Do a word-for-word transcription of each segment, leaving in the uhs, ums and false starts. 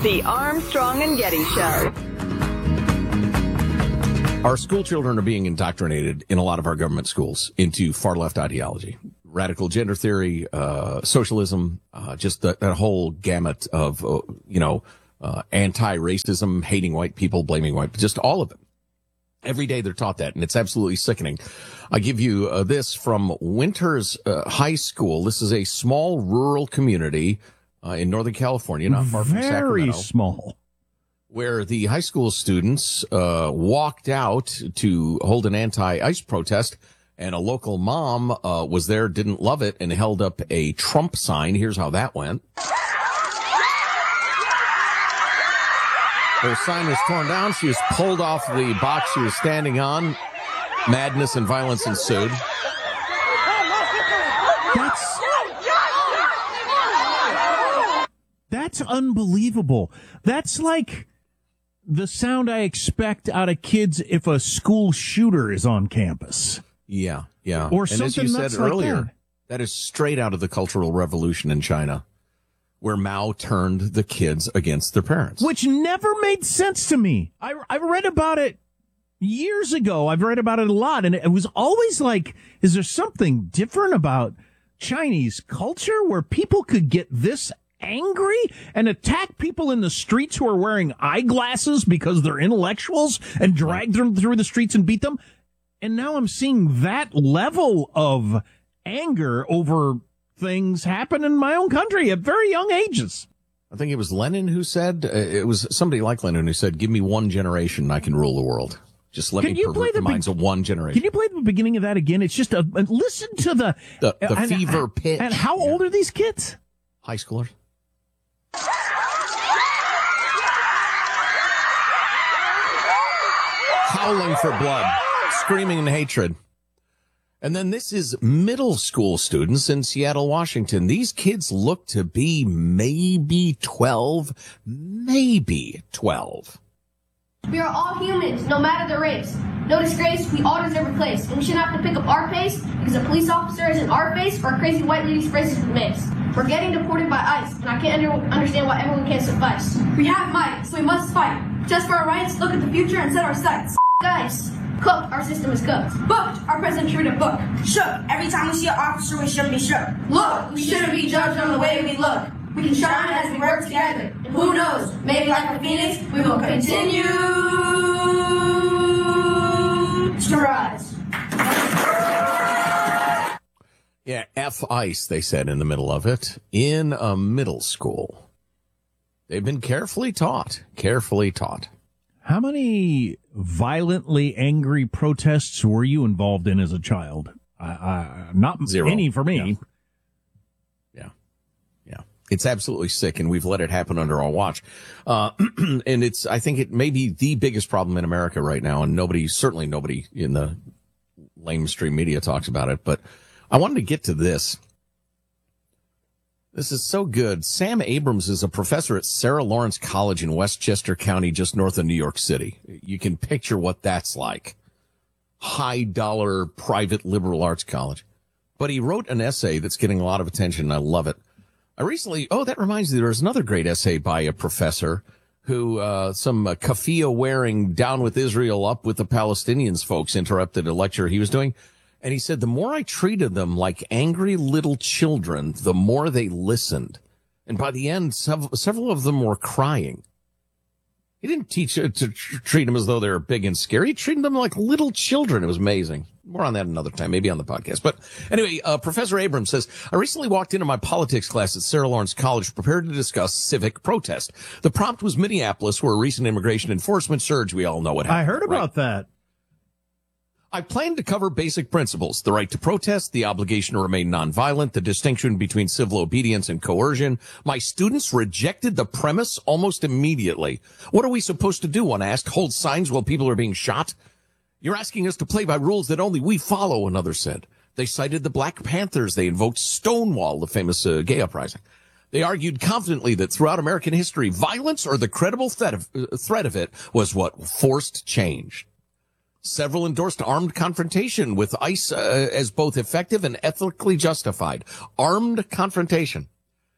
The Armstrong and Getty Show. Our school children are being indoctrinated in a lot of our government schools into far-left ideology, radical gender theory, uh, socialism, uh, just that, that whole gamut of, uh, you know, uh, anti-racism, hating white people, blaming white, just all of it. Every day they're taught that, and it's absolutely sickening. I give you uh, this from Winters uh, High School. This is a small rural community uh, in Northern California, not far from Sacramento. Very small. Where the high school students uh walked out to hold an anti-ICE protest, and a local mom uh was there, didn't love it, and held up a Trump sign. Here's how that went. Her sign was torn down. She was pulled off the box she was standing on. Madness and violence ensued. That's, that's unbelievable. That's like the sound I expect out of kids if a school shooter is on campus. Yeah, yeah. Or and something as you said nuts like earlier, that. that is straight out of the Cultural Revolution in China, where Mao turned the kids against their parents. Which never made sense to me. I, I read about it years ago. I've read about it a lot, and it was always like, is there something different about Chinese culture where people could get this angry and attack people in the streets who are wearing eyeglasses because they're intellectuals and drag them through the streets and beat them? And now I'm seeing that level of anger over things happen in my own country at very young ages. I think it was Lenin who said, uh, it was somebody like Lenin who said, give me one generation, I can rule the world. Just let Can me you pervert play the, the minds be- of one generation. Can you play the beginning of that again? It's just a, listen to the, The, the and, fever pitch. And how Yeah. old are these kids? High schoolers. Howling for blood, screaming in hatred. And then this is middle school students in Seattle, Washington. These kids look to be maybe twelve, maybe twelve. We are all humans, no matter the race. No disgrace, we all deserve a place. And we shouldn't have to pick up our pace because a police officer isn't our face or a crazy white lady sprays us with mace. We're getting deported by ICE, and I can't under- understand why everyone can't suffice. We have might, so we must fight. Just for our rights, look at the future and set our sights. Guys, cooked, our system is cooked. Booked, our president should read a book. Shook, every time we see an officer, we shouldn't be shook. Look, we shouldn't be judged on the way we look. We can shine as we work together. And who knows, maybe like a phoenix, we will continue to rise. Yeah, F ICE, they said in the middle of it, in a middle school. They've been carefully taught, carefully taught. How many violently angry protests were you involved in as a child? Uh, uh, not Zero. any for me. Yeah. yeah. Yeah. It's absolutely sick, and we've let it happen under our watch. Uh, and it's, I think it may be the biggest problem in America right now, and nobody, certainly nobody in the mainstream media talks about it, but I wanted to get to this. This is so good. Sam Abrams is a professor at Sarah Lawrence College in Westchester County, just north of New York City. You can picture what that's like. High dollar private liberal arts college. But he wrote an essay that's getting a lot of attention, and I love it. I recently, oh, that reminds me, there was another great essay by a professor who, uh, some uh, keffiyeh wearing down with Israel, up with the Palestinians folks interrupted a lecture he was doing. And he said, the more I treated them like angry little children, the more they listened. And by the end, sev- several of them were crying. He didn't teach uh, to tr- treat them as though they were big and scary. He treated them like little children. It was amazing. More on that another time, maybe on the podcast. But anyway, uh, Professor Abrams says, I recently walked into my politics class at Sarah Lawrence College prepared to discuss civic protest. The prompt was Minneapolis, where a recent immigration enforcement surge. We all know what happened. I heard about right? that. I plan to cover basic principles, the right to protest, the obligation to remain nonviolent, the distinction between civil obedience and coercion. My students rejected the premise almost immediately. What are we supposed to do? One asked. Hold signs while people are being shot? You're asking us to play by rules that only we follow, another said. They cited the Black Panthers. They invoked Stonewall, the famous uh, gay uprising. They argued confidently that throughout American history, violence or the credible threat of, uh, threat of it was what forced change. Several endorsed armed confrontation with ICE uh, as both effective and ethically justified. Armed confrontation.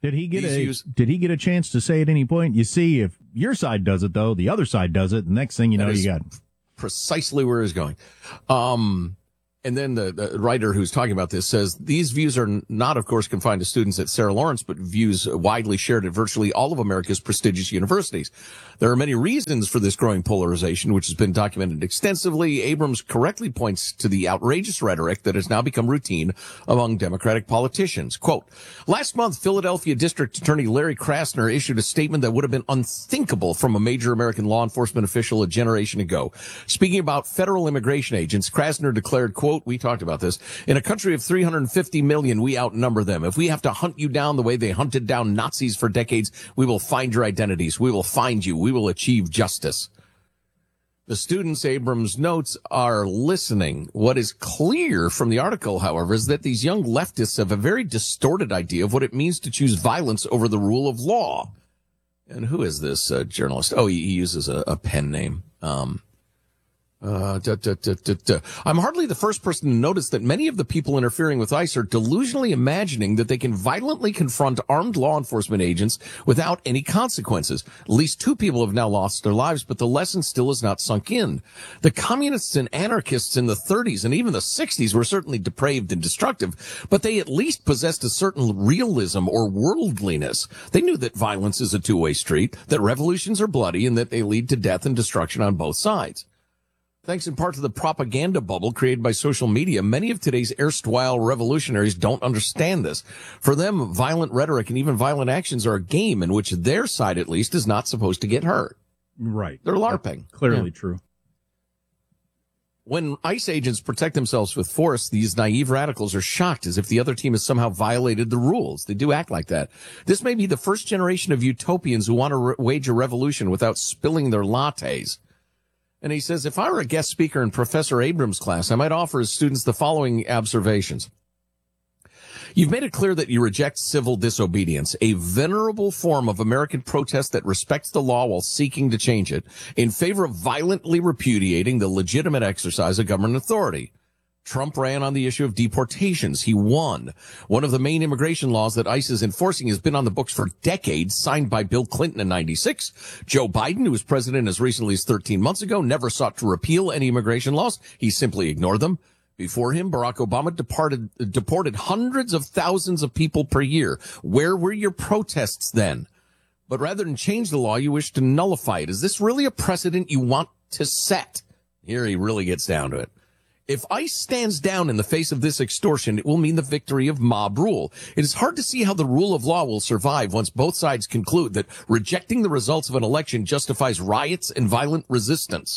Did he get These a use- Did he get a chance to say at any point? You see, if your side does it, though, the other side does it. The next thing you know, That you is got precisely where he's going. Um, and then the, the writer who's talking about this says these views are not, of course, confined to students at Sarah Lawrence, but views widely shared at virtually all of America's prestigious universities. There are many reasons for this growing polarization, which has been documented extensively. Abrams correctly points to the outrageous rhetoric that has now become routine among Democratic politicians. Quote, last month, Philadelphia District Attorney Larry Krasner issued a statement that would have been unthinkable from a major American law enforcement official a generation ago. Speaking about federal immigration agents, Krasner declared, quote, we talked about this, in a country of three hundred fifty million, we outnumber them. If we have to hunt you down the way they hunted down Nazis for decades, we will find your identities. We will find you. We will achieve justice. The students, Abrams notes, are listening. What is clear from the article, however, is that these young leftists have a very distorted idea of what it means to choose violence over the rule of law. And who is this uh, journalist? Oh, he, he uses a, a pen name. Um, Uh, da, da, da, da, da. I'm hardly the first person to notice that many of the people interfering with ICE are delusionally imagining that they can violently confront armed law enforcement agents without any consequences. At least two people have now lost their lives, but the lesson still has not sunk in. The communists and anarchists in the thirties and even the sixties were certainly depraved and destructive, but they at least possessed a certain realism or worldliness. They knew that violence is a two-way street, that revolutions are bloody, and that they lead to death and destruction on both sides. Thanks in part to the propaganda bubble created by social media, many of today's erstwhile revolutionaries don't understand this. For them, violent rhetoric and even violent actions are a game in which their side, at least, is not supposed to get hurt. right. They're LARPing. Clearly Yeah. true. When ICE agents protect themselves with force, these naive radicals are shocked as if the other team has somehow violated the rules. They do act like that. This may be the first generation of utopians who want to re- wage a revolution without spilling their lattes. And he says, if I were a guest speaker in Professor Abrams' class, I might offer his students the following observations. You've made it clear that you reject civil disobedience, a venerable form of American protest that respects the law while seeking to change it, in favor of violently repudiating the legitimate exercise of government authority. Trump ran on the issue of deportations. He won. One of the main immigration laws that ICE is enforcing has been on the books for decades, signed by Bill Clinton in ninety-six. Joe Biden, who was president as recently as thirteen months ago, never sought to repeal any immigration laws. He simply ignored them. Before him, Barack Obama departed, deported hundreds of thousands of people per year. Where were your protests then? But rather than change the law, you wish to nullify it. Is this really a precedent you want to set? Here he really gets down to it. If ICE stands down in the face of this extortion, it will mean the victory of mob rule. It is hard to see how the rule of law will survive once both sides conclude that rejecting the results of an election justifies riots and violent resistance.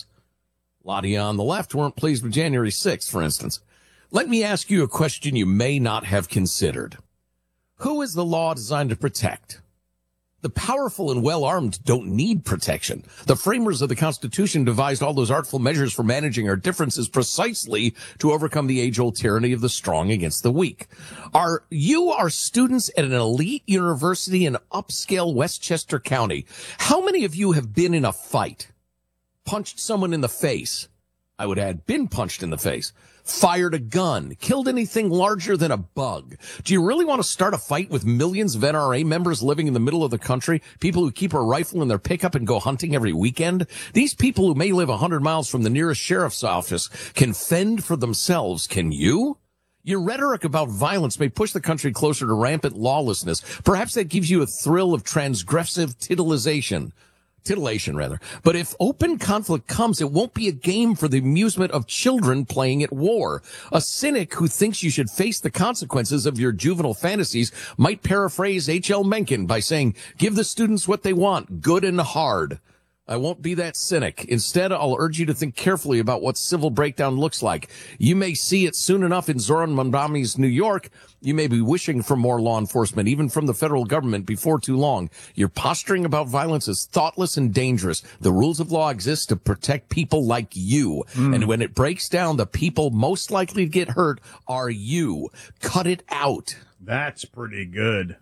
A lot of you on the left weren't pleased with January sixth, for instance. Let me ask you a question you may not have considered. Who is the law designed to protect? The powerful and well-armed don't need protection. The framers of the Constitution devised all those artful measures for managing our differences precisely to overcome the age-old tyranny of the strong against the weak. Are you are students at an elite university in upscale Westchester County? How many of you have been in a fight? Punched someone in the face? I would add, been punched in the face. Fired a gun, killed anything larger than a bug. Do you really want to start a fight with millions of N R A members living in the middle of the country, people who keep a rifle in their pickup and go hunting every weekend? These people who may live one hundred miles from the nearest sheriff's office can fend for themselves. Can you? Your rhetoric about violence may push the country closer to rampant lawlessness. Perhaps that gives you a thrill of transgressive titillization. Titillation, rather. But if open conflict comes, it won't be a game for the amusement of children playing at war. A cynic who thinks you should face the consequences of your juvenile fantasies might paraphrase H L Mencken by saying, give the students what they want, good and hard. I won't be that cynic. Instead, I'll urge you to think carefully about what civil breakdown looks like. You may see it soon enough in Zoran Mondami's New York. You may be wishing for more law enforcement, even from the federal government, before too long. Your posturing about violence is thoughtless and dangerous. The rules of law exist to protect people like you. Mm. And when it breaks down, the people most likely to get hurt are you. Cut it out. That's pretty good.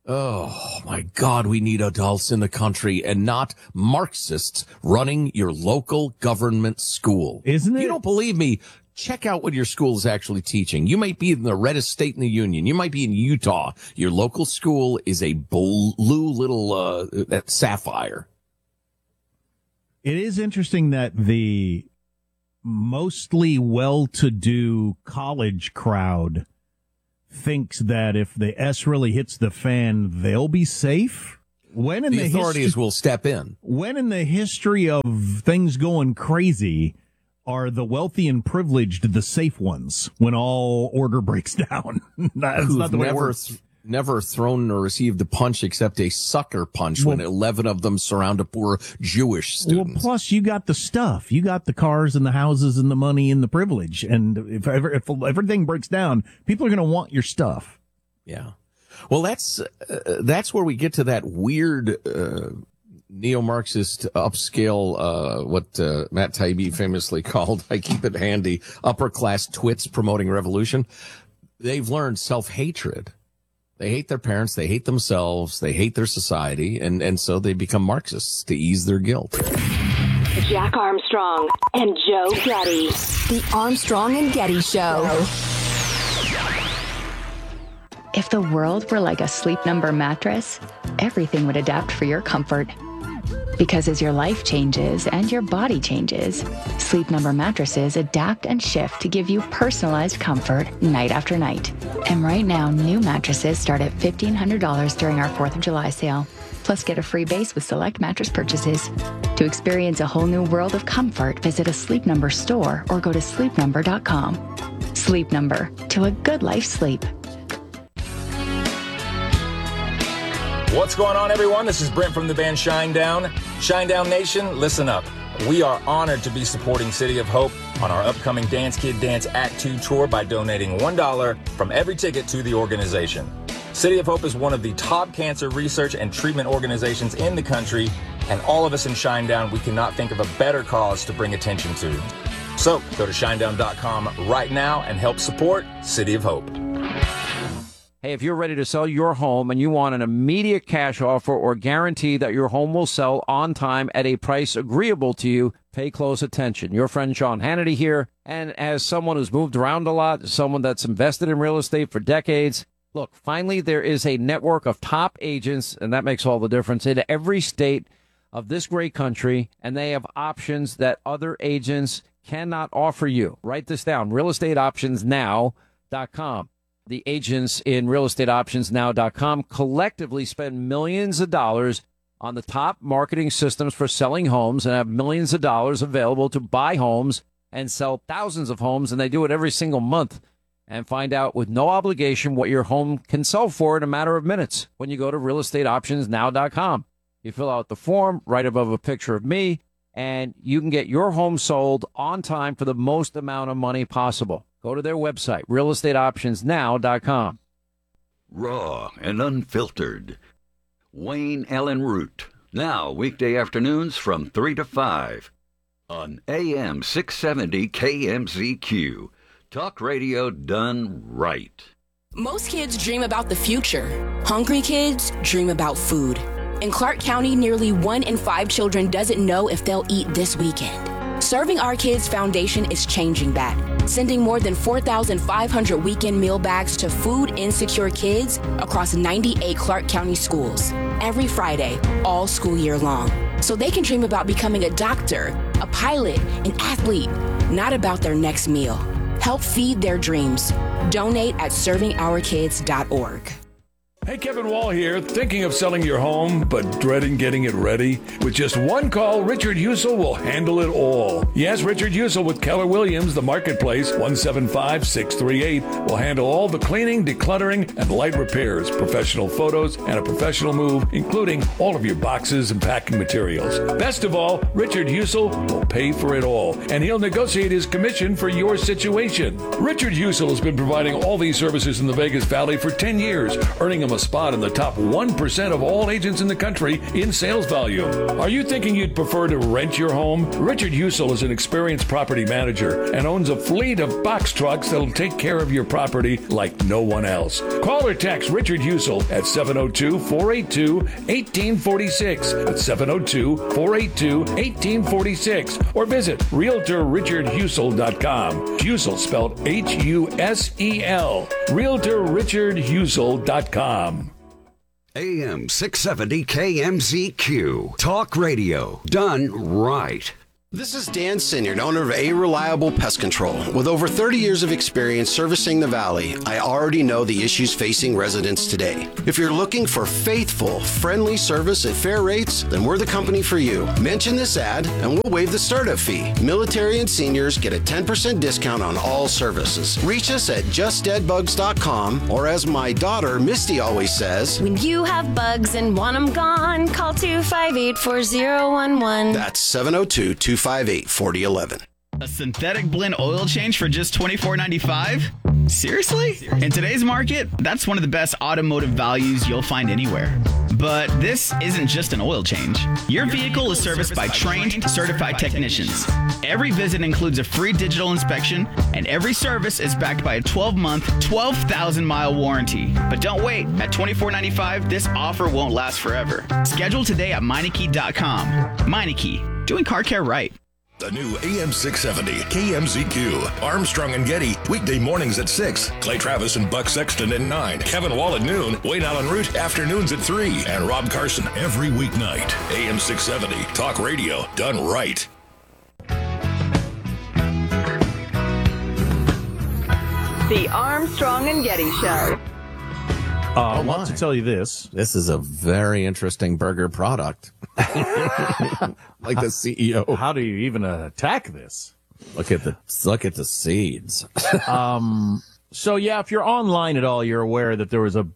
Oh, my God, we need adults in the country and not Marxists running your local government school. Isn't it? If you don't believe me, check out what your school is actually teaching. You might be in the reddest state in the union. You might be in Utah. Your local school is a blue little uh, that sapphire. It is interesting that the mostly well-to-do college crowd thinks that if the S really hits the fan, they'll be safe. When in the, the authorities history, will step in. When in the history of things going crazy are the wealthy and privileged the safe ones when all order breaks down? That's Who've not the way it never, works. th- never thrown or received a punch except a sucker punch Well, when eleven of them surround a poor Jewish student. Well, plus you got the stuff. You got the cars and the houses and the money and the privilege. And if, ever, if everything breaks down, people are going to want your stuff. Yeah. Well, that's uh, that's where we get to that weird uh, neo-Marxist upscale, uh, what uh, Matt Taibbi famously called, I keep it handy, upper-class twits promoting revolution. They've learned self-hatred. They hate their parents, they hate themselves, they hate their society, and, and so they become Marxists to ease their guilt. Jack Armstrong and Joe Getty. The Armstrong and Getty Show. If the world were like a Sleep Number mattress, everything would adapt for your comfort. Because as your life changes and your body changes, Sleep Number mattresses adapt and shift to give you personalized comfort night after night. And right now, new mattresses start at fifteen hundred dollars during our fourth of July sale. Plus, get a free base with select mattress purchases. To experience a whole new world of comfort, visit a Sleep Number store or go to sleep number dot com. Sleep Number, to a good life sleep. What's going on, everyone? This is Brent from the band Shinedown. Shinedown Nation, listen up. We are honored to be supporting City of Hope on our upcoming Dance Kid Dance Act two tour by donating one dollar from every ticket to the organization. City of Hope is one of the top cancer research and treatment organizations in the country, and all of us in Shinedown, we cannot think of a better cause to bring attention to. So go to shinedown dot com right now and help support City of Hope. Hey, if you're ready to sell your home and you want an immediate cash offer or guarantee that your home will sell on time at a price agreeable to you, pay close attention. Your friend Sean Hannity here. And as someone who's moved around a lot, someone that's invested in real estate for decades, look, finally there is a network of top agents, and that makes all the difference, in every state of this great country, and they have options that other agents cannot offer you. Write this down, real estate options now dot com. The agents in real estate options now dot com collectively spend millions of dollars on the top marketing systems for selling homes and have millions of dollars available to buy homes and sell thousands of homes, and they do it every single month. And find out with no obligation what your home can sell for in a matter of minutes when you go to real estate options now dot com. You fill out the form right above a picture of me, and you can get your home sold on time for the most amount of money possible. Go to their website, real estate options now dot com. Raw and unfiltered. Wayne Allen Root. Now, weekday afternoons from three to five on A M six seventy K M Z Q. Talk radio done right. Most kids dream about the future. Hungry kids dream about food. In Clark County, nearly one in five children doesn't know if they'll eat this weekend. Serving Our Kids Foundation is changing that, sending more than four thousand five hundred weekend meal bags to food insecure kids across ninety-eight Clark County schools every Friday, all school year long, so they can dream about becoming a doctor, a pilot, an athlete, not about their next meal. Help feed their dreams. Donate at serving our kids dot org. Hey, Kevin Wall here. Thinking of selling your home, but dreading getting it ready? With just one call, Richard Husel will handle it all. Yes, Richard Husel with Keller Williams, the marketplace, one seven five, six three eight, will handle all the cleaning, decluttering, and light repairs, professional photos, and a professional move, including all of your boxes and packing materials. Best of all, Richard Husel will pay for it all, and he'll negotiate his commission for your situation. Richard Husel has been providing all these services in the Vegas Valley for ten years, earning him a spot in the top one percent of all agents in the country in sales volume. Are you thinking you'd prefer to rent your home? Richard Husel is an experienced property manager and owns a fleet of box trucks that'll take care of your property like no one else. Call or text Richard Husel at seven oh two, four eight two, one eight four six. That's seven oh two, four eight two, one eight four six. Or visit realtor richard husel dot com. Husel spelled H U S E L. realtor richard husel dot com. A M six seventy K M Z Q. Talk radio done right. This is Dan Sinyard, owner of A Reliable Pest Control. With over thirty years of experience servicing the Valley, I already know the issues facing residents today. If you're looking for faithful, friendly service at fair rates, then we're the company for you. Mention this ad and we'll waive the startup fee. Military and seniors get a ten percent discount on all services. Reach us at just dead bugs dot com, or as my daughter Misty always says, when you have bugs and want them gone, call two five eight, four oh one one. That's seven oh two, two five eight, four oh one one. A synthetic blend oil change for just twenty-four ninety-five? Seriously? In today's market, that's one of the best automotive values you'll find anywhere. But this isn't just an oil change. Your vehicle is serviced by trained, certified technicians. Every visit includes a free digital inspection, and every service is backed by a twelve-month, twelve thousand mile warranty. But don't wait. At twenty-four ninety-five, this offer won't last forever. Schedule today at Meineke dot com. Meineke, doing car care right. The new A M six seventy K M Z Q. Armstrong and Getty, weekday mornings at six. Clay Travis and Buck Sexton at nine. Kevin Wall at noon. Wayne Allen Root, afternoons at three. And Rob Carson every weeknight. A M six seventy, talk radio done right. The Armstrong and Getty Show. Uh, I want to tell you this. This is a very interesting burger product. Like the C E O. How do you even attack this? Look at the look at the seeds. um. So yeah, if you're online at all, you're aware that there was a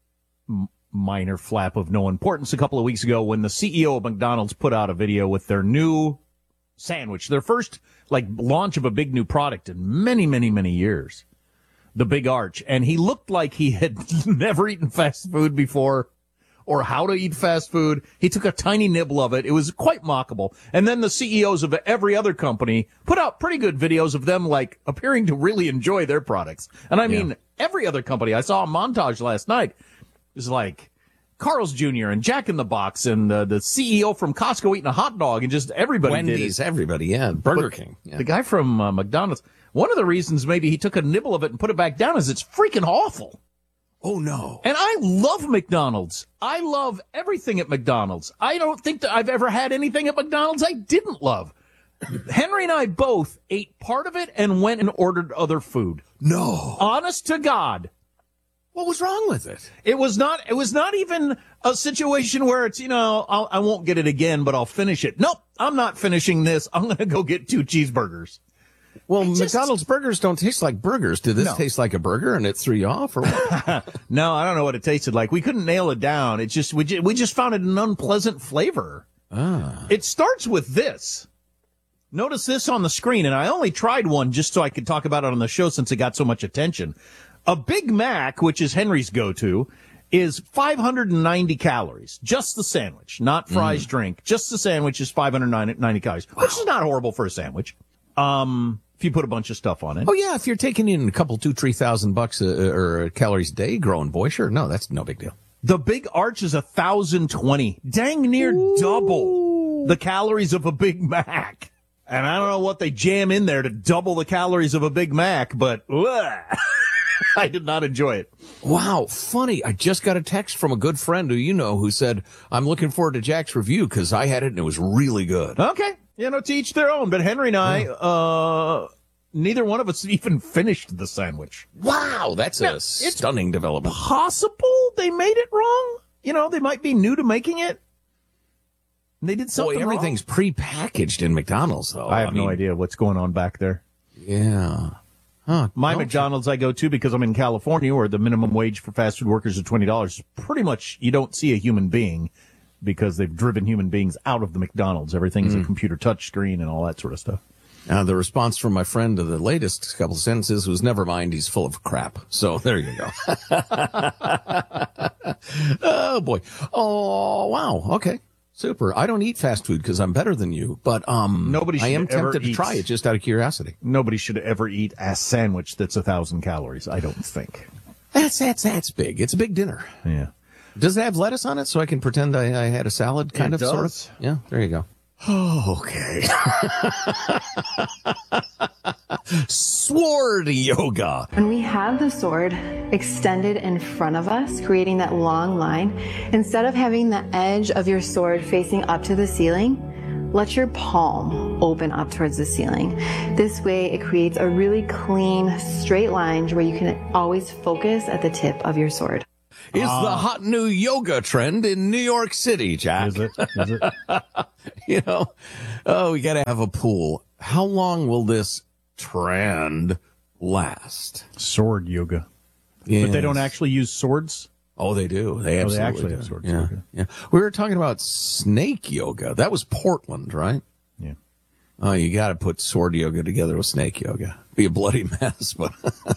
m- minor flap of no importance a couple of weeks ago when the C E O of McDonald's put out a video with their new sandwich, their first like launch of a big new product in many, many, many years. The Big Arch, and he looked like he had never eaten fast food before, or how to eat fast food. He took a tiny nibble of it. It was quite mockable. And then the C E Os of every other company put out pretty good videos of them, like, appearing to really enjoy their products. And I mean, yeah. every other company. I saw a montage last night. It was like Carl's Junior and Jack in the Box and uh, the C E O from Costco eating a hot dog, and just everybody Wendy's, did it. everybody, yeah. Burger but King. Yeah. The guy from uh, McDonald's, one of the reasons maybe he took a nibble of it and put it back down is it's freaking awful. Oh, no. And I love McDonald's. I love everything at McDonald's. I don't think that I've ever had anything at McDonald's I didn't love. Henry and I both ate part of it and went and ordered other food. No. Honest to God. What was wrong with it? It was not, it was not even a situation where it's, you know, I'll, I won't get it again, but I'll finish it. Nope, I'm not finishing this. I'm going to go get two cheeseburgers. Well, just, McDonald's burgers don't taste like burgers. Did this no. taste like a burger and it threw you off, or what? No, I don't know what it tasted like. We couldn't nail it down. It's just we, just, we just found it an unpleasant flavor. Ah. It starts with this. Notice this on the screen, and I only tried one just so I could talk about it on the show since it got so much attention. A Big Mac, which is Henry's go-to, is five hundred ninety calories. Just the sandwich, not fries, mm. drink. Just the sandwich is five hundred ninety calories, wow. which is not horrible for a sandwich. Um, if you put a bunch of stuff on it. Oh yeah, if you're taking in a couple, two, three thousand bucks uh, or calories a day, growing boy, sure, no, that's no big deal. The Big Arch is a thousand twenty, dang near Ooh. double the calories of a Big Mac. And I don't know what they jam in there to double the calories of a Big Mac, but ugh, I did not enjoy it. Wow, funny. I just got a text from a good friend who you know who said, I'm looking forward to Jack's review because I had it and it was really good. Okay. You know, to each their own. But Henry and I, uh, neither one of us even finished the sandwich. Wow, that's now, a stunning development. Possible they made it wrong? You know, they might be new to making it. And they did something Boy, everything's wrong. Pre-packaged in McDonald's, though. I have I mean, no idea what's going on back there. Yeah. Huh, My McDonald's you? I go to because I'm in California where the minimum wage for fast food workers is twenty dollars. Pretty much you don't see a human being because they've driven human beings out of the McDonald's. Everything's mm. a computer touch screen and all that sort of stuff. Uh, the response from my friend to the latest couple of sentences was, never mind, he's full of crap. So there you go. Oh, boy. Oh, wow. Okay. Super. I don't eat fast food because I'm better than you, but um, Nobody I am should ever tempted to eat- try it just out of curiosity. Nobody should ever eat a sandwich that's a thousand calories, I don't think. That's, that's, that's big. It's a big dinner. Yeah. Does it have lettuce on it so I can pretend I, I had a salad kind It of, sort does. of? Yeah, there you go. Oh, okay. Sword yoga. When we have the sword extended in front of us, creating that long line, instead of having the edge of your sword facing up to the ceiling, let your palm open up towards the ceiling. This way it creates a really clean, straight line where you can always focus at the tip of your sword. Is the hot new yoga trend in New York City, Jack? Is it? Is it? You know, oh, we got to have a pool. How long will this trend last? Sword yoga. Yes. But they don't actually use swords? Oh, they do. They Oh, they absolutely actually do. have swords. Yeah, Okay. yeah. We were talking about snake yoga. That was Portland, right? Yeah. Oh, you got to put sword yoga together with snake yoga. Be a bloody mess, but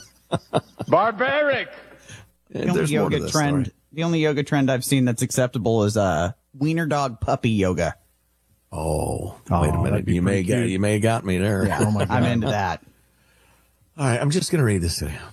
Barbaric. The only there's more to yoga this trend. story. The only yoga trend I've seen that's acceptable is uh, wiener dog puppy yoga. Oh, Oh, wait a that'd minute. be You may pretty got cute. you may have got me there. Yeah, Oh my God. I'm into that. All right, I'm just going to read this to you.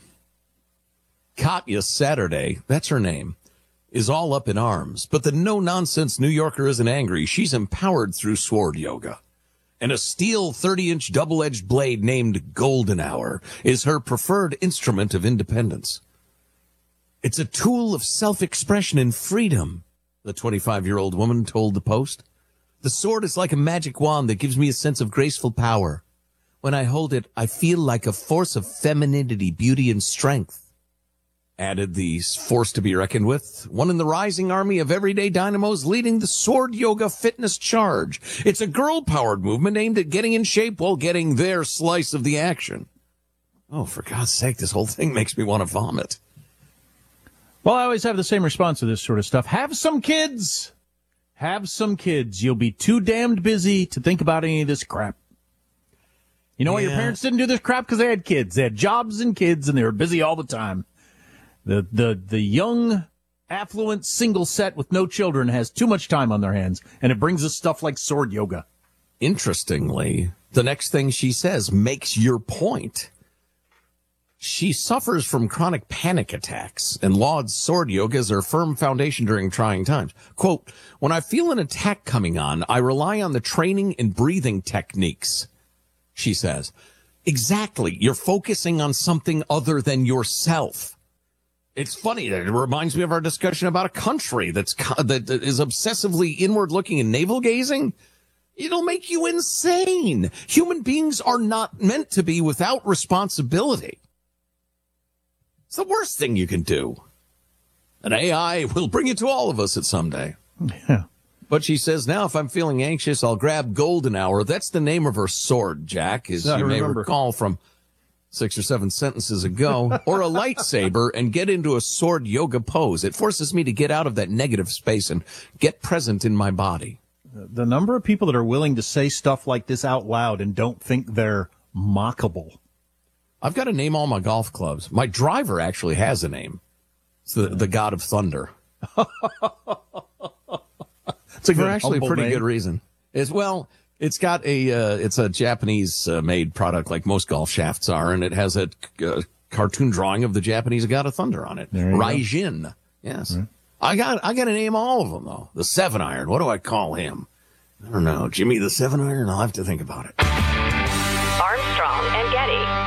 Katya Saturday, that's her name, is all up in arms, but the no-nonsense New Yorker isn't angry. She's empowered through sword yoga. And a steel thirty-inch double-edged blade named Golden Hour is her preferred instrument of independence. It's a tool of self-expression and freedom, the twenty-five-year-old woman told the Post. The sword is like a magic wand that gives me a sense of graceful power. When I hold it, I feel like a force of femininity, beauty, and strength. Added the force to be reckoned with, one in the rising army of everyday dynamos leading the sword yoga fitness charge. It's a girl-powered movement aimed at getting in shape while getting their slice of the action. Oh, for God's sake, this whole thing makes me want to vomit. Well, I always have the same response to this sort of stuff. Have some kids. Have some kids. You'll be too damned busy to think about any of this crap. You know why your Yeah. parents didn't do this crap? Because they had kids. They had jobs and kids, and they were busy all the time. The the the young, affluent single set with no children has too much time on their hands, and it brings us stuff like sword yoga. Interestingly, the next thing she says makes your point. She suffers from chronic panic attacks and lauds sword yoga as her firm foundation during trying times. Quote, when I feel an attack coming on, I rely on the training and breathing techniques, she says. Exactly. You're focusing on something other than yourself. It's funny that it reminds me of our discussion about a country that's that is obsessively inward looking and navel gazing. It'll make you insane. Human beings are not meant to be without responsibility. It's the worst thing you can do. An A I will bring it to all of us at some day. Yeah. But she says now if I'm feeling anxious, I'll grab Golden Hour. That's the name of her sword, Jack, as I you may remember. recall from six or seven sentences ago. Or a lightsaber and get into a sword yoga pose. It forces me to get out of that negative space and get present in my body. The number of people that are willing to say stuff like this out loud and don't think they're mockable. I've got to name all my golf clubs. My driver actually has a name. It's the, the God of Thunder. It's a For good, actually a humble pretty name. good reason. It's, well, it's got a, uh, it's a Japanese uh, made product like most golf shafts are, and it has a uh, cartoon drawing of the Japanese God of Thunder on it. There you go. Raijin. Yes. I got, I got to name all of them though. The seven iron. What do I call him? I don't know. Jimmy the seven iron? I'll have to think about it. Armstrong and Getty.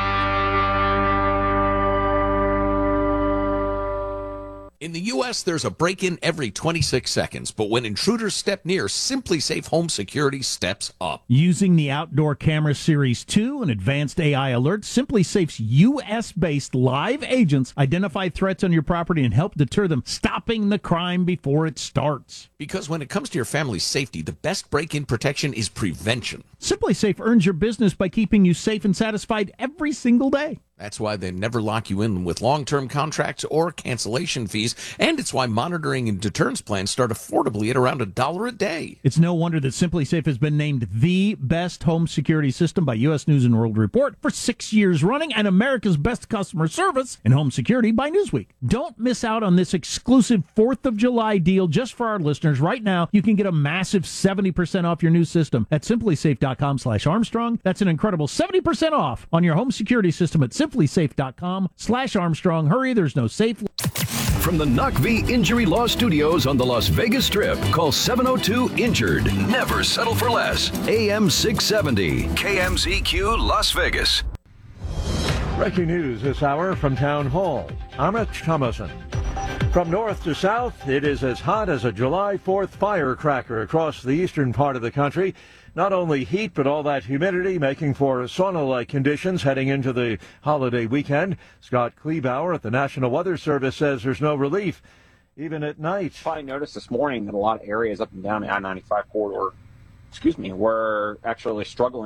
In the U S, there's a break-in every twenty-six seconds, but when intruders step near, Simply Safe Home Security steps up. Using the Outdoor Camera Series two and advanced A I alerts, Simply Safe's U S-based live agents identify threats on your property and help deter them, stopping the crime before it starts. Because when it comes to your family's safety, the best break-in protection is prevention. Simply Safe earns your business by keeping you safe and satisfied every single day. That's why they never lock you in with long-term contracts or cancellation fees, and it's why monitoring and deterrence plans start affordably at around a dollar a day. It's no wonder that SimpliSafe has been named the best home security system by U S News and World Report for six years running, and America's best customer service in home security by Newsweek. Don't miss out on this exclusive fourth of July deal just for our listeners. Right now, you can get a massive seventy percent off your new system at simplisafe.com slash Armstrong. That's an incredible seventy percent off on your home security system at simplisafe.com slash Armstrong. Hurry, there's no safe. From the N U C V Injury Law Studios on the Las Vegas Strip, call seven oh two injured. Never settle for less. A M six seventy, K M Z Q Las Vegas. Breaking news this hour from Town Hall. I'm Rich Thomason. From north to south, it is as hot as a July fourth firecracker across the eastern part of the country. Not only heat, but all that humidity making for sauna-like conditions heading into the holiday weekend. Scott Kleebauer at the National Weather Service says there's no relief, even at night. I noticed this morning that a lot of areas up and down the I ninety-five corridor, excuse me, were actually struggling